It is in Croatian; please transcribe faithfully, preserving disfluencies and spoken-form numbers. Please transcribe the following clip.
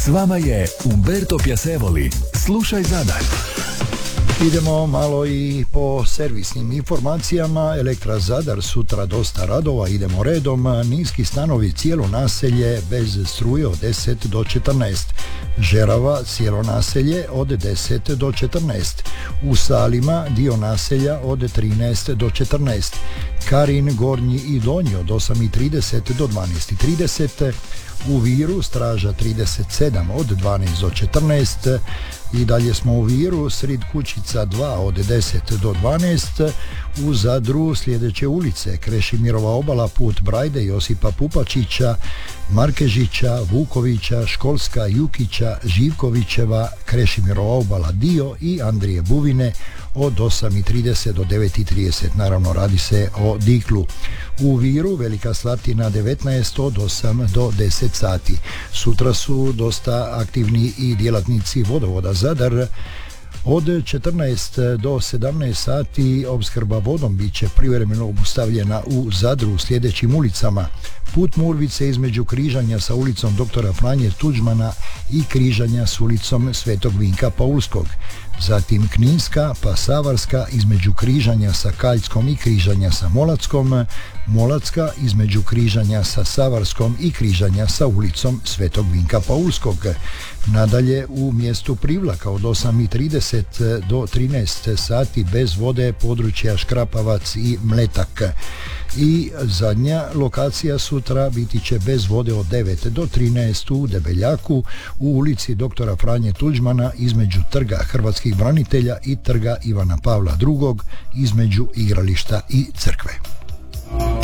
S vama je Umberto Piacevoli. Slušaj Zadar. Idemo malo i po servisnim informacijama. Elektra Zadar, sutra dosta radova, idemo redom. Niski stanovi, cijelo naselje bez struje od deset do četrnaest. Žerava, cijelo naselje od deset do četrnaest. U Salima dio naselja od trinaest do četrnaest. Karin, Gornji i Donji od osam i trideset do dvanaest i trideset. U Viru straža trideset sedam od dvanaest do četrnaest. I dalje smo u Viru, Srid Kućica dva od deset do dvanaest. U Zadru sljedeće ulice: Krešimirova obala, put Brajde, Josipa Pupačića, Markežića, Vukovića, Školska, Jukića, Živkovićeva, Krešimirova obala dio i Andrije Buvine od osam i trideset do devet i trideset. Naravno, radi se o Diklu. U Viru Velika Slatina devetnaest od osam do deset sati. Sutra su dosta aktivni i djelatnici vodovoda Zadar. Od četrnaest do sedamnaest sati opskrba vodom bit će privremeno obustavljena u Zadru u sljedećim ulicama: put Murvice između križanja sa ulicom doktora Franje Tuđmana i križanja s ulicom Svetog Vinka Paulskog, zatim Kninska pa Savarska između križanja sa Kaljskom i križanja sa Molackom, Molacka između križanja sa Savarskom i križanja sa ulicom Svetog Vinka Paulskog. Nadalje, u mjestu Privlaka od osam i trideset do trinaest sati bez vode područja Škrapavac i Mletak. I zadnja lokacija sutra biti će bez vode od devet do trinaest u Debeljaku u ulici doktora Franje Tuđmana između Trga Hrvatskih branitelja i Trga Ivana Pavla drugog između igrališta i crkve.